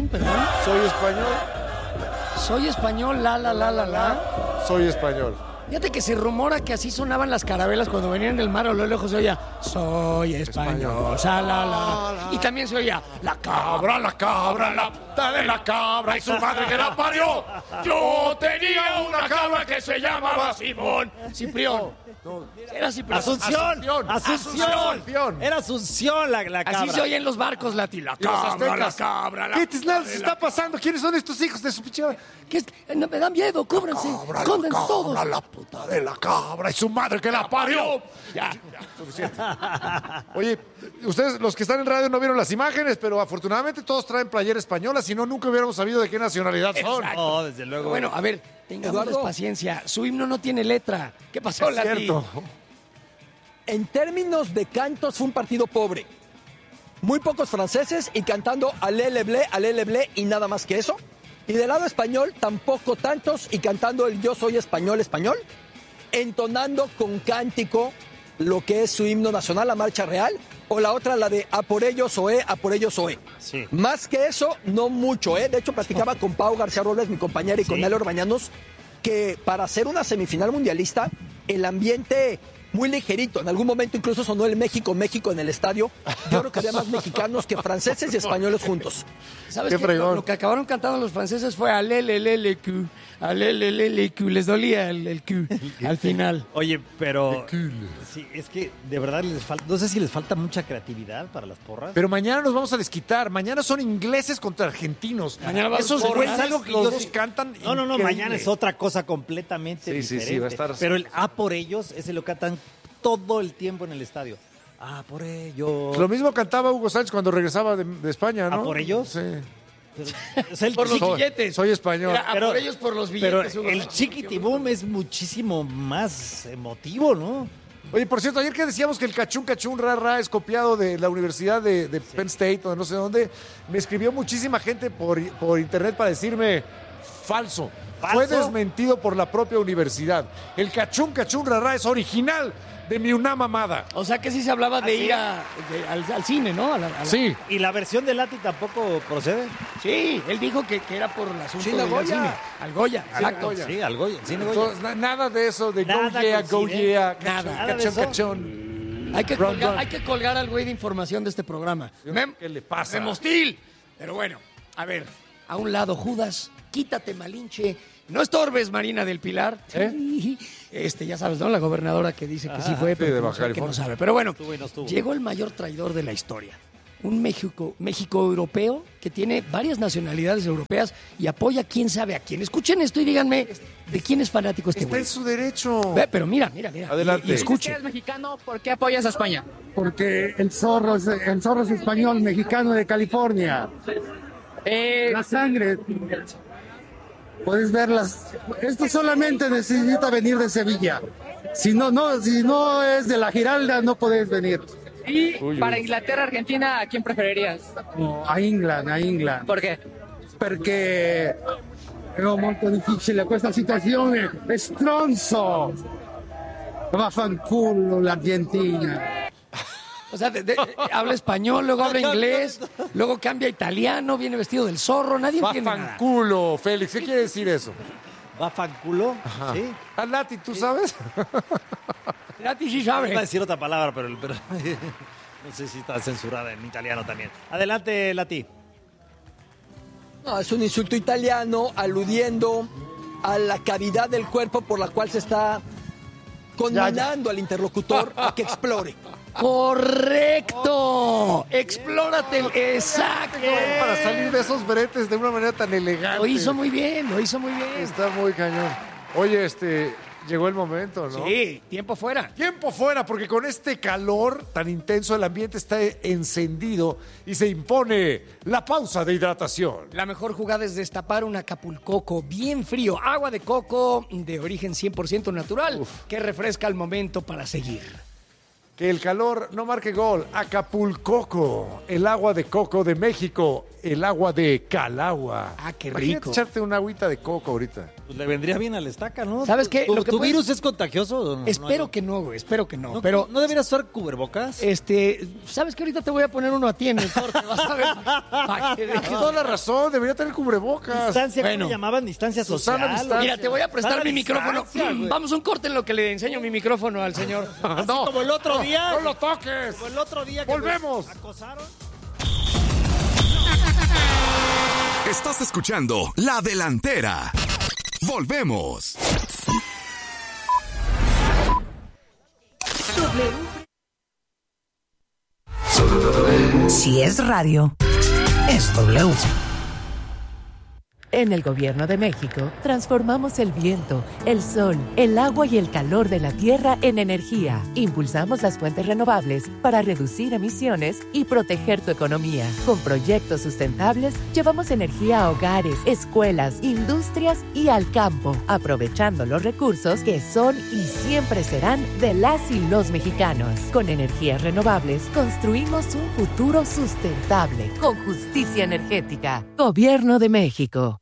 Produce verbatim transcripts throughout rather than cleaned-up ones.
dicen, perdón? Soy español. Soy español, la, la, la, la, la. Soy español. Fíjate que se rumora que así sonaban las carabelas cuando venían del mar, a lo lejos se oía soy español, salala. Y también se oía la cabra, la cabra, la puta de la cabra y su madre que la parió. Yo tenía una cabra que se llamaba Simón. Ciprión. Era Ciprión. Asunción. Asunción. Asunción. Era Asunción la, la cabra. Así se oyen los barcos, Lati. La cabra, la cabra, la ¿Qué te nada se está pasando? ¿Quiénes son estos hijos de su pichada? ¿Qué es? No, me da miedo, cúbranse. Escóndense todos. La puta de la cabra y su madre que la parió. Ya. Suficiente. Oye, ustedes, los que están en radio, no vieron las imágenes, pero afortunadamente todos traen playera española, si no, nunca hubiéramos sabido de qué nacionalidad son. Exacto. No, desde luego. Bueno, a ver, tengamos Eduardo. paciencia. Su himno no tiene letra. ¿Qué pasó, Es Lati? cierto. En términos de cantos fue un partido pobre. Muy pocos franceses y cantando alé le blé, alé le blé y nada más que eso. Y del lado español tampoco tantos y cantando el yo soy español, español, entonando con cántico lo que es su himno nacional, la marcha real, o la otra, la de a por ellos oe, a por ellos oe. Sí. Más que eso, no mucho, ¿eh? De hecho, platicaba con Pau García Robles, mi compañera, y con Sí. Nelo Orbañanos, que para hacer una semifinal mundialista, el ambiente muy ligerito. En algún momento incluso sonó el México, México en el estadio. Yo creo que había más mexicanos que franceses y españoles juntos. ¿Sabes Qué qué? fregón. Lo, lo que acabaron cantando los franceses fue alelelelecu, alelelelecu. Les dolía el, el Q al final. Oye, pero sí, es que de verdad les falta, no sé si les falta mucha creatividad para las porras. Pero mañana nos vamos a desquitar. Mañana son ingleses contra argentinos. Mañana va a haber Esos porras. güeyes, Es algo que los yo dos sí- cantan. No, no, no, increíble. mañana es otra cosa completamente Sí, sí, sí, diferente. va a estar- Pero el A por ellos, ese lo cantan todo el tiempo en el estadio. Ah, por ellos. Lo mismo cantaba Hugo Sánchez cuando regresaba de, de España, ¿no? ¿Ah, por ellos? Sí. Pero, o sea, el Por los chiqui- billetes. Soy español. Era, a Pero- por ellos por los pero billetes. Hugo el Sánchez. chiquitibum es muchísimo más emotivo, ¿no? Oye, por cierto, ayer que decíamos que el cachún cachún ra ra es copiado de la Universidad de, de Penn State o de no sé dónde, me escribió muchísima gente por, por internet para decirme falso. ¿Falso? Fue desmentido por la propia universidad. El cachún cachún ra ra es original de mi una mamada. O sea que sí se hablaba de ¿Ah, sí? ir a- de- al, al cine, ¿no? A la- a la- Sí. ¿Y la versión de Lati tampoco procede? Sí, él dijo que, que era por el asunto Sí, de la ir al Goya. cine. Al Goya, exacto. Goya. Sí, algo. Sí, no, Entonces, na- nada de eso de Nada go yeah, go coincide. yeah, Nada. cachón, Nada de cachón, eso. cachón. Hay que, Run, colgar, run. hay que colgar al güey de información de este programa. Mem- ¿Qué le pasa? Memostil. Pero bueno, a ver, a un lado Judas, quítate Malinche, no estorbes Marina del Pilar. ¿Eh? Este, ya sabes, ¿no? La gobernadora que dice que sí fue, sí, pero de que no Baja sabe, que no California. sabe. Pero bueno, Estuvo y no estuvo. llegó el mayor traidor de la historia. Un México, México europeo que tiene varias nacionalidades europeas y apoya quién sabe a quién. Escuchen esto y díganme de quién es fanático este Está güey. en su derecho. Ve, pero mira, mira, mira. Adelante. Y, y escuche. Si eres mexicano, ¿por qué apoyas a España? Porque el zorro es, el zorro es español, mexicano de California. Eh, La sangre. Puedes verlas. Esto solamente necesita venir de Sevilla. Si no, no, si no es de la Giralda, no puedes venir. y para Inglaterra, Argentina, ¿a quién preferirías? A England, a England. ¿Por qué? Perché è molto difficile questa situazione. È stronzo. Vaffanculo l'Argentina. O sea, de- de- habla español, luego habla inglés, luego cambia a italiano, viene vestido del zorro, nadie Va entiende nada. fanculo, Félix. ¿Qué quiere decir eso? ¿Va fanculo? Sí. Ah, Lati, ¿tú sabes? Lati sí Iba a sabe. decir otra palabra, pero, pero no sé si está censurada en italiano también. Adelante, Lati. No, es un insulto italiano aludiendo a la cavidad del cuerpo por la cual se está condenando al interlocutor a que explore. Correcto. Explórate. el- Exacto. Para salir de esos bretes de una manera tan elegante. Lo hizo muy bien, lo hizo muy bien. Está muy cañón. Oye, este, llegó el momento, ¿no? Sí, tiempo fuera. Tiempo fuera, porque con este calor tan intenso el ambiente está encendido y se impone la pausa de hidratación. La mejor jugada es destapar un Acapulcoco bien frío, agua de coco de origen cien por ciento natural, que refresca al momento para seguir. Que el calor no marque gol. Acapulcoco, el agua de coco de México, el agua de Calagua. Ah, qué Imagínate rico. echarte una agüita de coco ahorita. Pues le vendría bien a la estaca, ¿no? ¿Sabes qué? ¿Tu, Lo que tu puedes- virus es contagioso? ¿O no? Espero No, que no, güey, espero que no. no, pero, ¿No deberías usar cubrebocas? este, ¿sabes que ahorita te voy a poner uno a ti en el corte? Vas a ver. Pa' que dejes- Tienes toda la razón, debería tener cubrebocas. Distancia, Bueno. ¿cómo le llamaban? Distancia social. Susana distancia. Mira, te voy a prestar Sana mi micrófono. distancia, güey. Vamos a un corte en lo que le enseño mi micrófono al señor. Así como el otro día. ¡No lo toques! Como el otro día que Volvemos. me acosaron. Estás escuchando La Delantera. Volvemos. Si es radio, es W. En el Gobierno de México, transformamos el viento, el sol, el agua y el calor de la tierra en energía. Impulsamos las fuentes renovables para reducir emisiones y proteger tu economía. Con proyectos sustentables, llevamos energía a hogares, escuelas, industrias y al campo, aprovechando los recursos que son y siempre serán de las y los mexicanos. Con energías renovables, construimos un futuro sustentable, con justicia energética. Gobierno de México.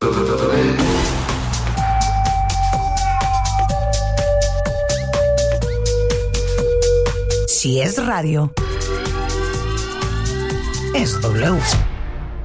Si es radio, es W.